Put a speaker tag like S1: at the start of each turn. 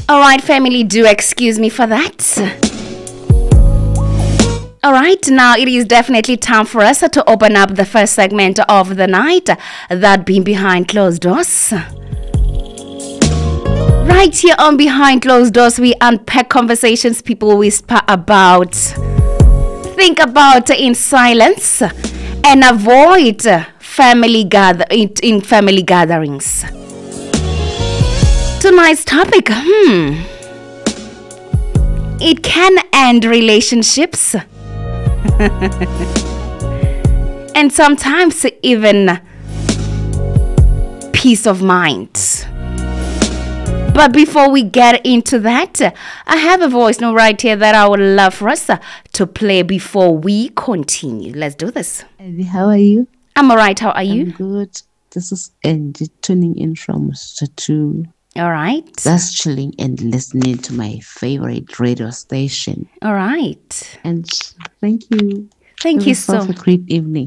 S1: All right, family, do excuse me for that. All right, now it is definitely time for us to open up the first segment of the night, that being Behind Closed Doors. Right here on Behind Closed Doors, we unpack conversations people whisper about, think about in silence, and avoid in family gatherings. Tonight's topic, it can end relationships. And sometimes even peace of mind. But before we get into that, I have a voice note right here that I would love for us to play before we continue. Let's do this.
S2: How are you?
S1: I'm alright. How are you?
S2: I'm good. This is Angie tuning in from Statu.
S1: All right.
S2: Just chilling and listening to my favorite radio station.
S1: All right.
S2: And thank you.
S1: Thank you so
S2: much. Have a great evening.